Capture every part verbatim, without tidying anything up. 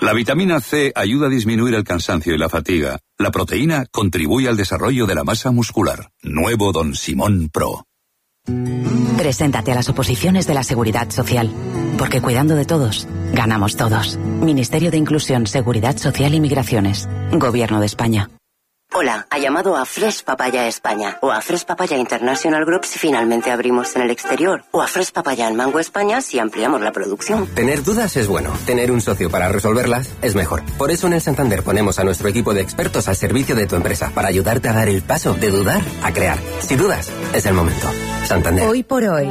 La vitamina C ayuda a disminuir el cansancio y la fatiga. La proteína contribuye al desarrollo de la masa muscular. Nuevo Don Simón Pro. Preséntate a las oposiciones de la Seguridad Social, porque cuidando de todos, ganamos todos. Ministerio de Inclusión, Seguridad Social y Migraciones. Gobierno de España. Hola, ha llamado a Fresh Papaya España o a Fresh Papaya International Group si finalmente abrimos en el exterior o a Fresh Papaya en Mango España si ampliamos la producción. Tener dudas es bueno, tener un socio para resolverlas es mejor. Por eso en el Santander ponemos a nuestro equipo de expertos al servicio de tu empresa para ayudarte a dar el paso de dudar a crear. Si dudas, es el momento. Santander. Hoy por hoy.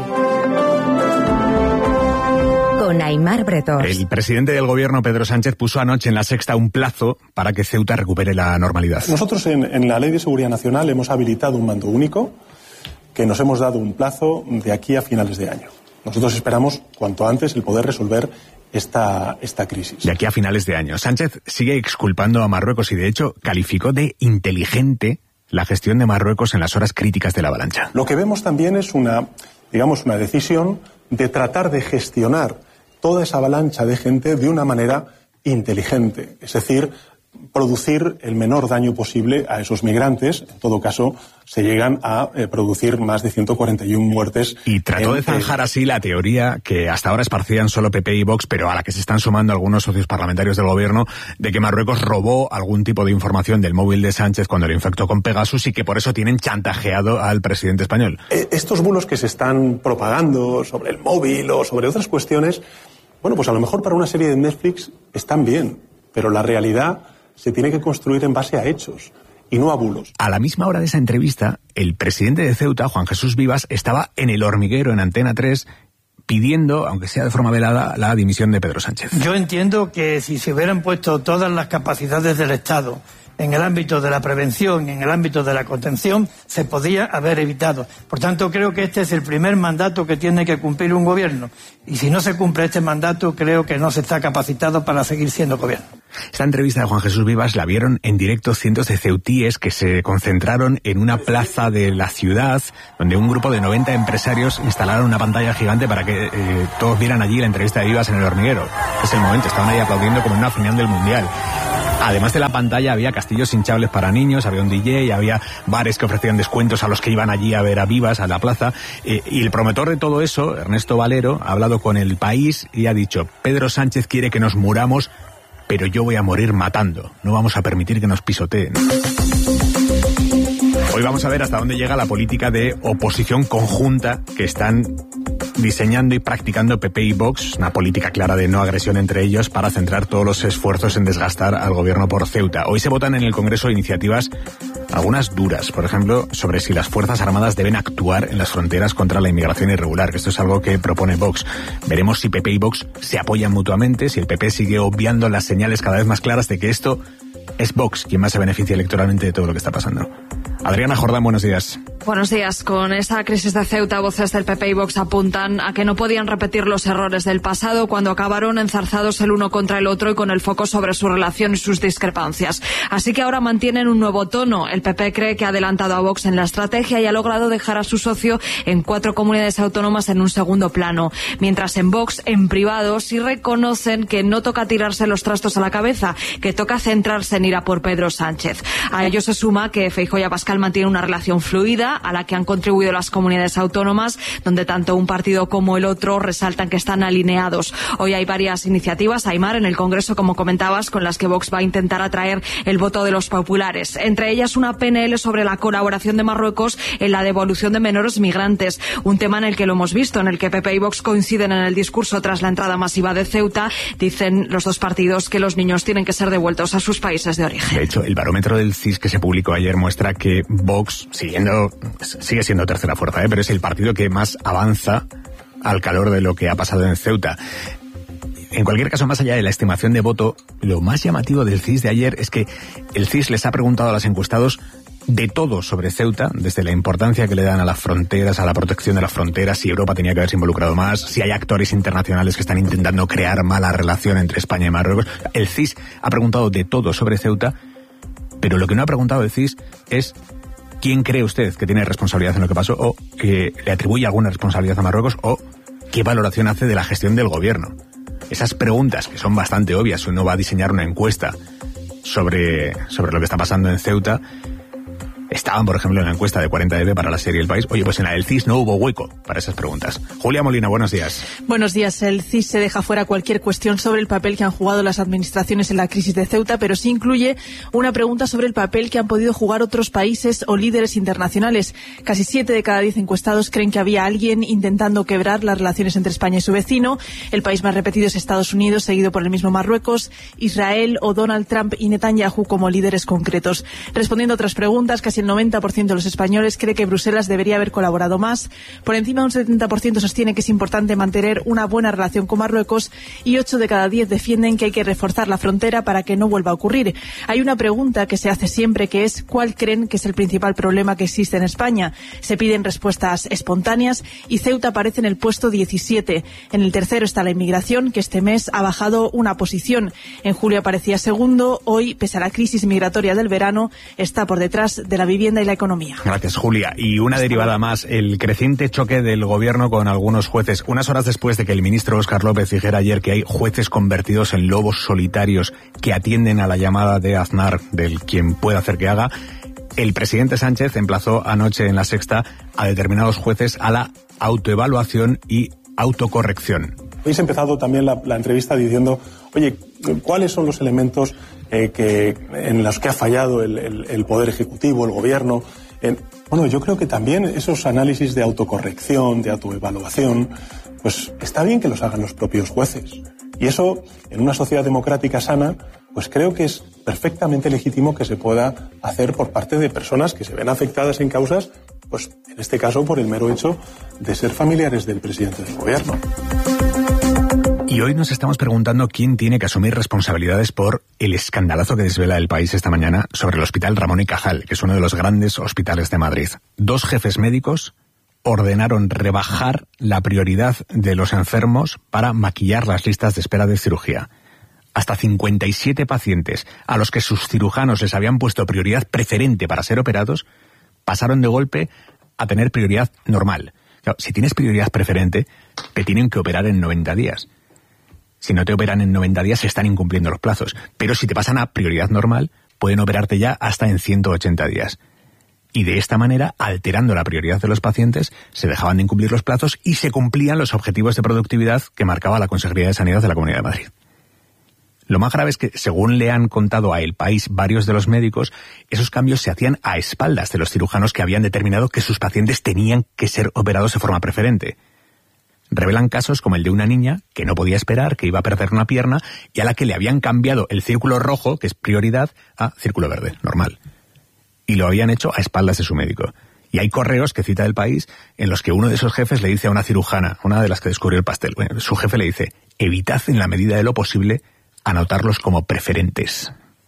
Con Aimar Bretós. El presidente del gobierno, Pedro Sánchez, puso anoche en La Sexta un plazo para que Ceuta recupere la normalidad. Nosotros en, en la Ley de Seguridad Nacional hemos habilitado un mando único que nos hemos dado un plazo de aquí a finales de año. Nosotros esperamos cuanto antes el poder resolver esta, esta crisis. De aquí a finales de año. Sánchez sigue exculpando a Marruecos y de hecho calificó de inteligente la gestión de Marruecos en las horas críticas de la avalancha. Lo que vemos también es una, digamos, una decisión de tratar de gestionar toda esa avalancha de gente de una manera inteligente, es decir, producir el menor daño posible a esos migrantes. En todo caso, se llegan a eh, producir más de ciento cuarenta y una muertes. Y trató en, de zanjar eh, así la teoría que hasta ahora esparcían solo P P y Vox, pero a la que se están sumando algunos socios parlamentarios del gobierno, de que Marruecos robó algún tipo de información del móvil de Sánchez cuando lo infectó con Pegasus y que por eso tienen chantajeado al presidente español. Eh, estos bulos que se están propagando sobre el móvil o sobre otras cuestiones, bueno, pues a lo mejor para una serie de Netflix están bien, pero la realidad se tiene que construir en base a hechos y no a bulos. A la misma hora de esa entrevista, el presidente de Ceuta, Juan Jesús Vivas, estaba en El Hormiguero, en Antena tres, pidiendo, aunque sea de forma velada, la dimisión de Pedro Sánchez. Yo entiendo que si se hubieran puesto todas las capacidades del Estado en el ámbito de la prevención, en el ámbito de la contención, se podía haber evitado. Por tanto, creo que este es el primer mandato que tiene que cumplir un gobierno. Y si no se cumple este mandato, creo que no se está capacitado para seguir siendo gobierno. Esta entrevista de Juan Jesús Vivas la vieron en directo cientos de ceutíes que se concentraron en una plaza de la ciudad, donde un grupo de noventa empresarios instalaron una pantalla gigante para que eh, todos vieran allí la entrevista de Vivas en El Hormiguero. Es el momento, estaban ahí aplaudiendo como en una final del Mundial. Además de la pantalla había castillos hinchables para niños, había un D J, había bares que ofrecían descuentos a los que iban allí a ver a Vivas, a la plaza. Eh, y el promotor de todo eso, Ernesto Valero, ha hablado con El País y ha dicho: Pedro Sánchez quiere que nos muramos, pero yo voy a morir matando. No vamos a permitir que nos pisoteen. Hoy vamos a ver hasta dónde llega la política de oposición conjunta que están diseñando y practicando P P y Vox, una política clara de no agresión entre ellos para centrar todos los esfuerzos en desgastar al gobierno por Ceuta. Hoy se votan en el Congreso iniciativas, algunas duras, por ejemplo, sobre si las Fuerzas Armadas deben actuar en las fronteras contra la inmigración irregular, que esto es algo que propone Vox. Veremos si P P y Vox se apoyan mutuamente, si el P P sigue obviando las señales cada vez más claras de que esto es Vox quien más se beneficia electoralmente de todo lo que está pasando. Adriana Jordán, buenos días. Buenos días. Con esta crisis de Ceuta, voces del P P y Vox apuntan a que no podían repetir los errores del pasado cuando acabaron enzarzados el uno contra el otro y con el foco sobre su relación y sus discrepancias. Así que ahora mantienen un nuevo tono. El P P cree que ha adelantado a Vox en la estrategia y ha logrado dejar a su socio en cuatro comunidades autónomas en un segundo plano. Mientras en Vox, en privado, sí reconocen que no toca tirarse los trastos a la cabeza, que toca centrarse en ir a por Pedro Sánchez. A ello se suma que Feijóo y Abascal mantienen una relación fluida a la que han contribuido las comunidades autónomas, donde tanto un partido como el otro resaltan que están alineados. Hoy hay varias iniciativas, Aimar, en el Congreso, como comentabas, con las que Vox va a intentar atraer el voto de los populares. Entre ellas una P N L sobre la colaboración de Marruecos en la devolución de menores migrantes, un tema en el que lo hemos visto, en el que P P y Vox coinciden en el discurso tras la entrada masiva de Ceuta. Dicen los dos partidos que los niños tienen que ser devueltos a sus países de origen. De hecho, el barómetro del C I S que se publicó ayer muestra que Vox, siguiendo, sigue siendo tercera fuerza, ¿eh? pero es el partido que más avanza al calor de lo que ha pasado en Ceuta. En cualquier caso, más allá de la estimación de voto, lo más llamativo del C I S de ayer es que el C I S les ha preguntado a los encuestados de todo sobre Ceuta, desde la importancia que le dan a las fronteras, a la protección de las fronteras, si Europa tenía que haberse involucrado más, si hay actores internacionales que están intentando crear mala relación entre España y Marruecos. El C I S ha preguntado de todo sobre Ceuta, pero lo que no ha preguntado el C I S es quién cree usted que tiene responsabilidad en lo que pasó, o que le atribuye alguna responsabilidad a Marruecos, o qué valoración hace de la gestión del gobierno. Esas preguntas, que son bastante obvias, si uno va a diseñar una encuesta sobre, sobre lo que está pasando en Ceuta, estaban, por ejemplo, en la encuesta de cuarenta E B para la serie El País. Oye, pues en la del C I S no hubo hueco para esas preguntas. Julia Molina, buenos días. Buenos días. El C I S se deja fuera cualquier cuestión sobre el papel que han jugado las administraciones en la crisis de Ceuta, pero sí incluye una pregunta sobre el papel que han podido jugar otros países o líderes internacionales. Casi siete de cada diez encuestados creen que había alguien intentando quebrar las relaciones entre España y su vecino. El país más repetido es Estados Unidos, seguido por el mismo Marruecos, Israel o Donald Trump y Netanyahu como líderes concretos. Respondiendo a otras preguntas, casi el noventa por ciento de los españoles cree que Bruselas debería haber colaborado más. Por encima, un setenta por ciento sostiene que es importante mantener una buena relación con Marruecos y ocho de cada diez defienden que hay que reforzar la frontera para que no vuelva a ocurrir. Hay una pregunta que se hace siempre, que es ¿cuál creen que es el principal problema que existe en España? Se piden respuestas espontáneas y Ceuta aparece en el puesto diecisiete. En el tercero está la inmigración, que este mes ha bajado una posición. En julio aparecía segundo. Hoy, pese a la crisis migratoria del verano, está por detrás de la vivienda y la economía. Gracias, Julia. Y una derivada más, el creciente choque del gobierno con algunos jueces. Unas horas después de que el ministro Óscar López dijera ayer que hay jueces convertidos en lobos solitarios que atienden a la llamada de Aznar del quien pueda hacer que haga, el presidente Sánchez emplazó anoche en La Sexta a determinados jueces a la autoevaluación y autocorrección. Habéis empezado también la, la entrevista diciendo, oye, ¿cuáles son los elementos eh, que, en los que ha fallado el, el, el Poder Ejecutivo, el Gobierno? Eh, bueno, yo creo que también esos análisis de autocorrección, de autoevaluación, pues está bien que los hagan los propios jueces. Y eso, en una sociedad democrática sana, pues creo que es perfectamente legítimo que se pueda hacer por parte de personas que se ven afectadas en causas, pues en este caso por el mero hecho de ser familiares del presidente del Gobierno. Y hoy nos estamos preguntando quién tiene que asumir responsabilidades por el escandalazo que desvela El País esta mañana sobre el Hospital Ramón y Cajal, que es uno de los grandes hospitales de Madrid. Dos jefes médicos ordenaron rebajar la prioridad de los enfermos para maquillar las listas de espera de cirugía. Hasta cincuenta y siete pacientes a los que sus cirujanos les habían puesto prioridad preferente para ser operados, pasaron de golpe a tener prioridad normal. Claro, si tienes prioridad preferente, te tienen que operar en noventa días. Si no te operan en noventa días, se están incumpliendo los plazos. Pero si te pasan a prioridad normal, pueden operarte ya hasta en ciento ochenta días. Y de esta manera, alterando la prioridad de los pacientes, se dejaban de incumplir los plazos y se cumplían los objetivos de productividad que marcaba la Consejería de Sanidad de la Comunidad de Madrid. Lo más grave es que, según le han contado a El País varios de los médicos, esos cambios se hacían a espaldas de los cirujanos que habían determinado que sus pacientes tenían que ser operados de forma preferente. Revelan casos como el de una niña que no podía esperar, que iba a perder una pierna y a la que le habían cambiado el círculo rojo, que es prioridad, a círculo verde, normal. Y lo habían hecho a espaldas de su médico. Y hay correos que cita El País en los que uno de esos jefes le dice a una cirujana, una de las que descubrió el pastel, bueno, su jefe le dice, evitad en la medida de lo posible anotarlos como preferentes.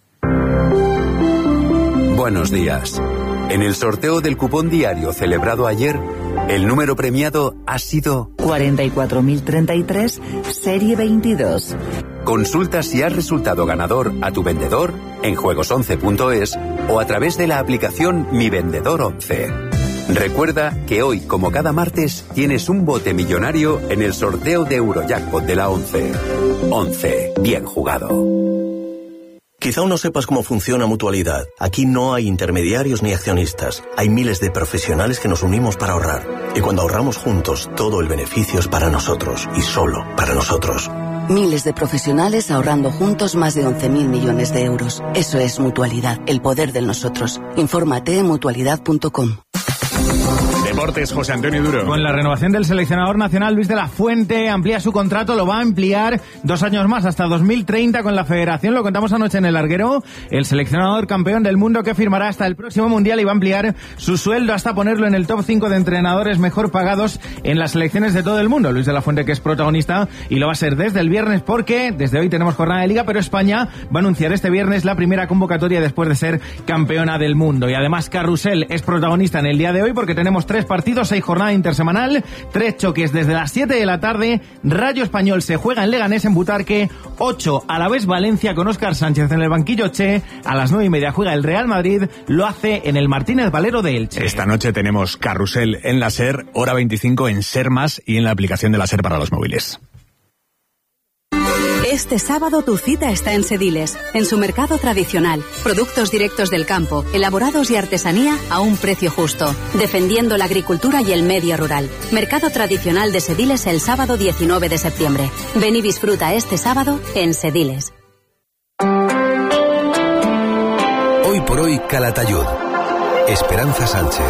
Buenos días. En el sorteo del cupón diario celebrado ayer, el número premiado ha sido cuarenta y cuatro mil treinta y tres, serie veintidós. Consulta si has resultado ganador a tu vendedor en juegos once punto es o a través de la aplicación Mi Vendedor once. Recuerda que hoy, como cada martes, tienes un bote millonario en el sorteo de Eurojackpot de la once. once. Bien jugado. Quizá aún no sepas cómo funciona Mutualidad. Aquí no hay intermediarios ni accionistas. Hay miles de profesionales que nos unimos para ahorrar. Y cuando ahorramos juntos, todo el beneficio es para nosotros y solo para nosotros. Miles de profesionales ahorrando juntos más de once mil millones de euros. Eso es Mutualidad, el poder del nosotros. Infórmate en mutualidad punto com. Deportes, José Antonio Duro. Con la renovación del seleccionador nacional Luis de la Fuente, amplía su contrato, lo va a ampliar dos años más, hasta dos mil treinta con la federación. Lo contamos anoche en El Larguero. El seleccionador campeón del mundo que firmará hasta el próximo mundial y va a ampliar su sueldo hasta ponerlo en el top cinco de entrenadores mejor pagados en las selecciones de todo el mundo. Luis de la Fuente, que es protagonista, y lo va a ser desde el viernes, porque desde hoy tenemos jornada de liga, pero España va a anunciar este viernes la primera convocatoria después de ser campeona del mundo. Y además Carrusel es protagonista en el día de hoy, porque tenemos tres partidos, seis jornada intersemanal, tres choques desde las siete de la tarde. Rayo Español se juega en Leganés, en Butarque, ocho a la vez Valencia con Óscar Sánchez en el banquillo Che, a las nueve y media juega el Real Madrid, lo hace en el Martínez Valero de Elche. Esta noche tenemos Carrusel en la SER, hora veinticinco en SER Más y en la aplicación de la SER para los móviles. Este sábado tu cita está en Sediles, en su mercado tradicional. Productos directos del campo, elaborados y artesanía a un precio justo, defendiendo la agricultura y el medio rural. Mercado tradicional de Sediles el sábado diecinueve de septiembre. Ven y disfruta este sábado en Sediles. Hoy por hoy, Calatayud. Esperanza Sánchez.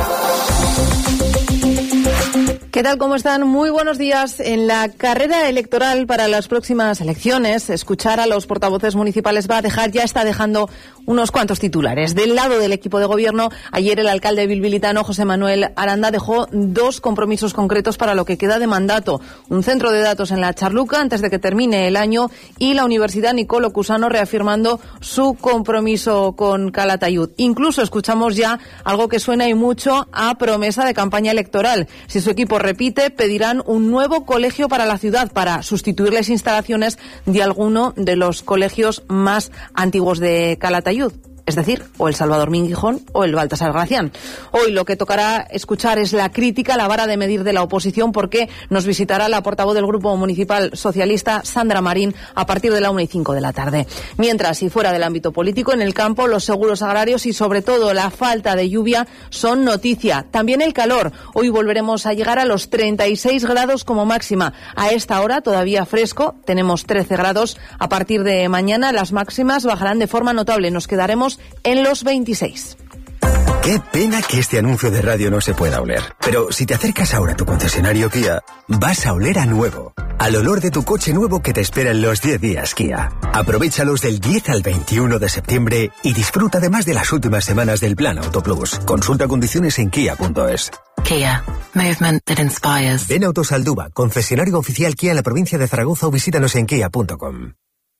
¿Qué tal? ¿Cómo están? Muy buenos días. En la carrera electoral para las próximas elecciones, escuchar a los portavoces municipales va a dejar, ya está dejando unos cuantos titulares. Del lado del equipo de gobierno, ayer el alcalde bilbilitano, José Manuel Aranda, dejó dos compromisos concretos para lo que queda de mandato. Un centro de datos en la Charluca antes de que termine el año y la Universidad Nicolo Cusano reafirmando su compromiso con Calatayud. Incluso escuchamos ya algo que suena y mucho a promesa de campaña electoral. Si su equipo repite, pedirán un nuevo colegio para la ciudad para sustituir las instalaciones de alguno de los colegios más antiguos de Calatayud. Es decir, o el Salvador Minguijón o el Baltasar Gracián. Hoy lo que tocará escuchar es la crítica, la vara de medir de la oposición, porque nos visitará la portavoz del Grupo Municipal Socialista, Sandra Marín, a partir de la una y cinco de la tarde. Mientras, y fuera del ámbito político, en el campo, los seguros agrarios y sobre todo la falta de lluvia son noticia. También el calor. Hoy volveremos a llegar a los treinta y seis grados como máxima. A esta hora todavía fresco, tenemos trece grados. A partir de mañana las máximas bajarán de forma notable. Nos quedaremos en los veintiséis. Qué pena que este anuncio de radio no se pueda oler. Pero si te acercas ahora a tu concesionario Kia, vas a oler a nuevo. Al olor de tu coche nuevo que te espera en los diez días Kia. Aprovéchalos del diez al veintiuno de septiembre y disfruta además de las últimas semanas del Plan Auto Plus. Consulta condiciones en kia punto es. Kia. Movement that inspires. Ven a Autosalduba, concesionario oficial Kia en la provincia de Zaragoza, o visítanos en kia punto com.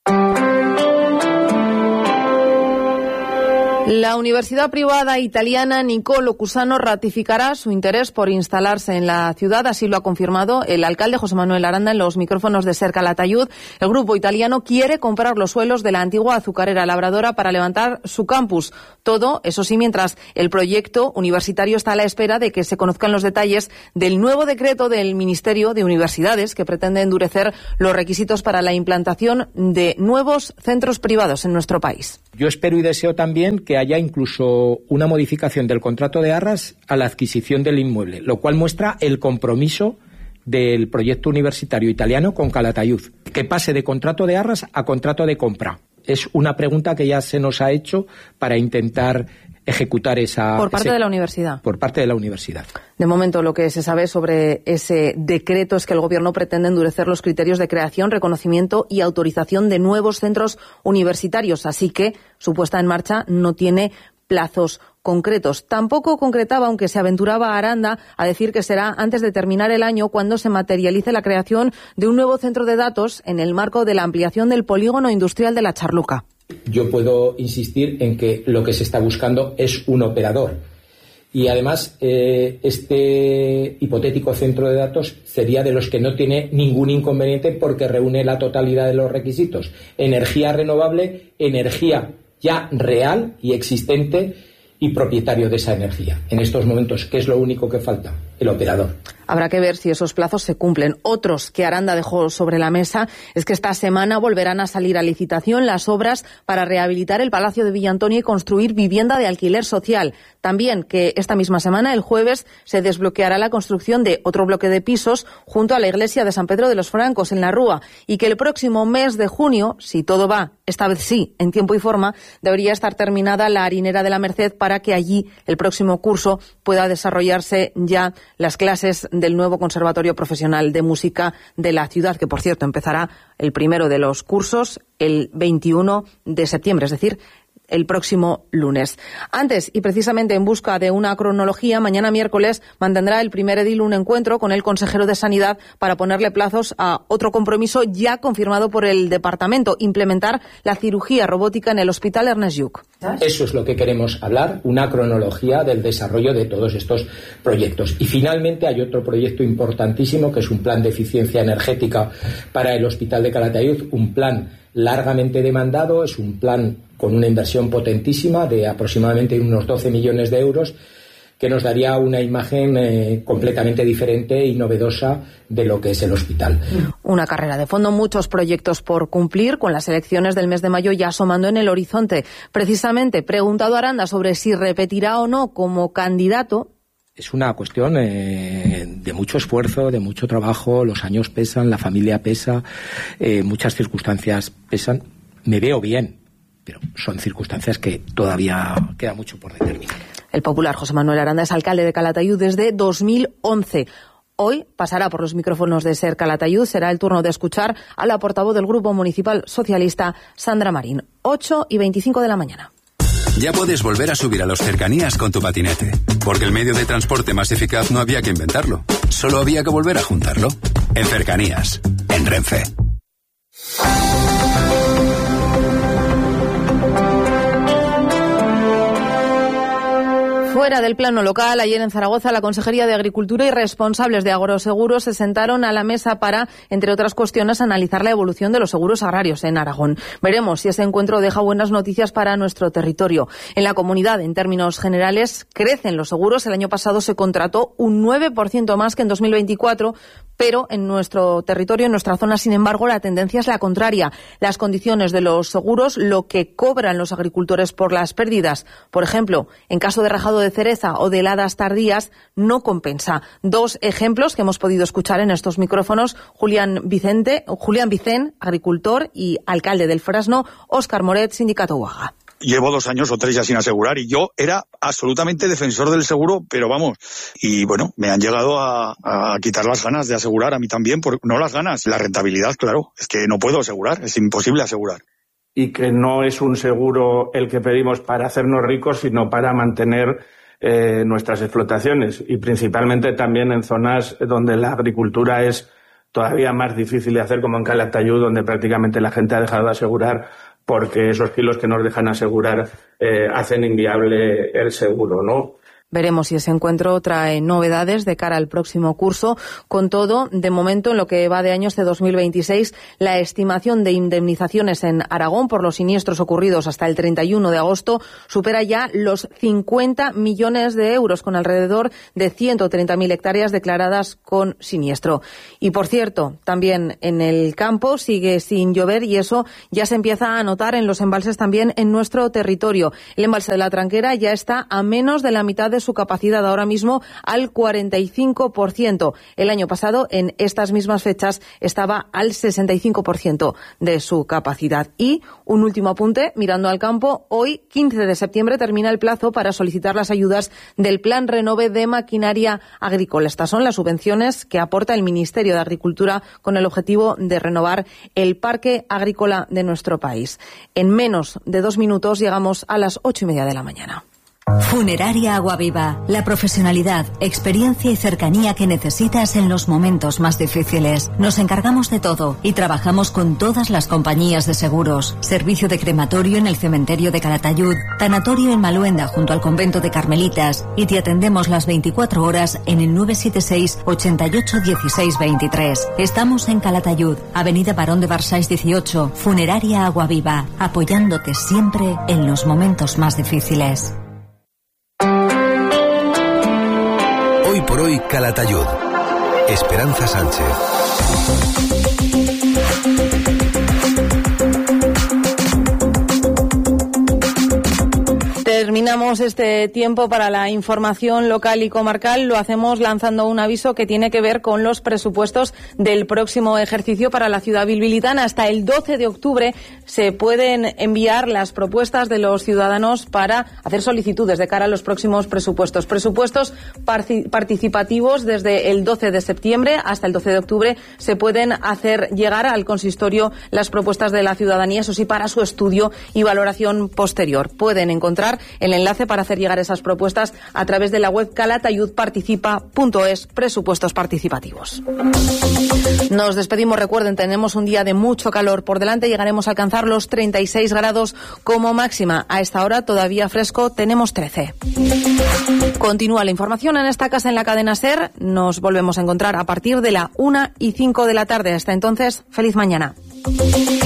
La universidad privada italiana Nicolo Cusano ratificará su interés por instalarse en la ciudad, así lo ha confirmado el alcalde José Manuel Aranda en los micrófonos de Ser Calatayud. El grupo italiano quiere comprar los suelos de la antigua azucarera Labradora para levantar su campus. Todo, eso sí, mientras el proyecto universitario está a la espera de que se conozcan los detalles del nuevo decreto del Ministerio de Universidades que pretende endurecer los requisitos para la implantación de nuevos centros privados en nuestro país. Yo espero y deseo también que haya incluso una modificación del contrato de arras a la adquisición del inmueble, lo cual muestra el compromiso del proyecto universitario italiano con Calatayud, que pase de contrato de arras a contrato de compra. Es una pregunta que ya se nos ha hecho para intentar ejecutar esa... Por parte ese, de la universidad. Por parte de la universidad. De momento, lo que se sabe sobre ese decreto es que el Gobierno pretende endurecer los criterios de creación, reconocimiento y autorización de nuevos centros universitarios, así que su puesta en marcha no tiene plazos concretos. Tampoco concretaba, aunque se aventuraba Aranda a decir que será antes de terminar el año cuando se materialice la creación de un nuevo centro de datos en el marco de la ampliación del polígono industrial de la Charluca. Yo puedo insistir en que lo que se está buscando es un operador. Y además, eh, este hipotético centro de datos sería de los que no tiene ningún inconveniente porque reúne la totalidad de los requisitos. Energía renovable, energía ya real y existente y propietario de esa energía. En estos momentos, ¿qué es lo único que falta? El operador. Habrá que ver si esos plazos se cumplen. Otros que Aranda dejó sobre la mesa es que esta semana volverán a salir a licitación las obras para rehabilitar el Palacio de Villa Antonia y construir vivienda de alquiler social. También que esta misma semana, el jueves, se desbloqueará la construcción de otro bloque de pisos junto a la iglesia de San Pedro de los Francos, en la Rúa, y que el próximo mes de junio, si todo va, esta vez sí, en tiempo y forma, debería estar terminada la harinera de la Merced para que allí el próximo curso pueda desarrollarse ya las clases del nuevo Conservatorio Profesional de Música de la ciudad, que por cierto empezará el primero de los cursos el veintiuno de septiembre, es decir, el próximo lunes. Antes, y precisamente en busca de una cronología, mañana miércoles mantendrá el primer edil un encuentro con el consejero de Sanidad para ponerle plazos a otro compromiso ya confirmado por el departamento: implementar la cirugía robótica en el Hospital Ernest Lluch. Eso es lo que queremos hablar, una cronología del desarrollo de todos estos proyectos. Y finalmente hay otro proyecto importantísimo que es un plan de eficiencia energética para el Hospital de Calatayud, un plan largamente demandado, es un plan con una inversión potentísima de aproximadamente unos doce millones de euros, que nos daría una imagen eh, completamente diferente y novedosa de lo que es el hospital. Una carrera de fondo, muchos proyectos por cumplir, con las elecciones del mes de mayo ya asomando en el horizonte. Precisamente, preguntado a Aranda sobre si repetirá o no como candidato. Es una cuestión eh, de mucho esfuerzo, de mucho trabajo, los años pesan, la familia pesa, eh, muchas circunstancias pesan. Me veo bien, pero son circunstancias que todavía queda mucho por determinar. El popular José Manuel Aranda es alcalde de Calatayud desde dos mil once. Hoy pasará por los micrófonos de SER Calatayud. Será el turno de escuchar a la portavoz del Grupo Municipal Socialista, Sandra Marín. ocho y veinticinco de la mañana. Ya puedes volver a subir a los cercanías con tu patinete, porque el medio de transporte más eficaz no había que inventarlo, solo había que volver a juntarlo. En Cercanías, en Renfe. Fuera del plano local, ayer en Zaragoza, la Consejería de Agricultura y responsables de Agroseguros se sentaron a la mesa para, entre otras cuestiones, analizar la evolución de los seguros agrarios en Aragón. Veremos si ese encuentro deja buenas noticias para nuestro territorio. En la comunidad, en términos generales, crecen los seguros. El año pasado se contrató un nueve por ciento más que en dos mil veinticuatro, pero en nuestro territorio, en nuestra zona, sin embargo, la tendencia es la contraria. Las condiciones de los seguros, lo que cobran los agricultores por las pérdidas, por ejemplo, en caso de rajado de cereza o de heladas tardías, no compensa. Dos ejemplos que hemos podido escuchar en estos micrófonos: Julián Vicente, Julián Vicén, agricultor y alcalde del Fresno; Óscar Moret, sindicato UAGA. Llevo dos años o tres ya sin asegurar y yo era absolutamente defensor del seguro, pero vamos, y bueno, me han llegado a, a quitar las ganas de asegurar, a mí también, por, no las ganas, la rentabilidad, claro, es que no puedo asegurar, es imposible asegurar. Y que no es un seguro el que pedimos para hacernos ricos, sino para mantener eh, nuestras explotaciones, y principalmente también en zonas donde la agricultura es todavía más difícil de hacer, como en Calatayud, donde prácticamente la gente ha dejado de asegurar porque esos kilos que nos dejan asegurar eh, hacen inviable el seguro, ¿no? Veremos si ese encuentro trae novedades de cara al próximo curso. Con todo, de momento, en lo que va de año, este dos mil veintiséis, la estimación de indemnizaciones en Aragón por los siniestros ocurridos hasta el treinta y uno de agosto supera ya los cincuenta millones de euros, con alrededor de ciento treinta mil hectáreas declaradas con siniestro. Y, por cierto, también en el campo sigue sin llover, y eso ya se empieza a notar en los embalses también en nuestro territorio. El embalse de la Tranquera ya está a menos de la mitad de su capacidad, ahora mismo al cuarenta y cinco por ciento. El año pasado, en estas mismas fechas, estaba al sesenta y cinco por ciento de su capacidad. Y un último apunte, mirando al campo: hoy, quince de septiembre, termina el plazo para solicitar las ayudas del Plan Renove de maquinaria agrícola. Estas son las subvenciones que aporta el Ministerio de Agricultura con el objetivo de renovar el parque agrícola de nuestro país. En menos de dos minutos llegamos a las ocho y media de la mañana. Funeraria Aguaviva, la profesionalidad, experiencia y cercanía que necesitas en los momentos más difíciles. Nos encargamos de todo y trabajamos con todas las compañías de seguros. Servicio de crematorio en el cementerio de Calatayud, tanatorio en Maluenda junto al convento de Carmelitas, y te atendemos las veinticuatro horas en el nueve siete seis, ochenta y ocho, dieciséis, veintitrés. Estamos en Calatayud, Avenida Barón de Barsáis dieciocho, Funeraria Aguaviva, apoyándote siempre en los momentos más difíciles. Hoy por hoy, Calatayud. Esperanza Sánchez. Terminamos este tiempo para la información local y comarcal. Lo hacemos lanzando un aviso que tiene que ver con los presupuestos del próximo ejercicio para la ciudad bilbilitana. Hasta el doce de octubre se pueden enviar las propuestas de los ciudadanos para hacer solicitudes de cara a los próximos presupuestos. Presupuestos participativos desde el doce de septiembre hasta el doce de octubre se pueden hacer llegar al consistorio las propuestas de la ciudadanía, eso sí, para su estudio y valoración posterior. Pueden encontrar el enlace para hacer llegar esas propuestas a través de la web calatayudparticipa punto es, presupuestos participativos. Nos despedimos, recuerden, tenemos un día de mucho calor por delante, llegaremos a alcanzar los treinta y seis grados como máxima. A esta hora todavía fresco, tenemos trece. Continúa la información en esta casa en la cadena SER. Nos volvemos a encontrar a partir de la una y cinco de la tarde. Hasta entonces, feliz mañana.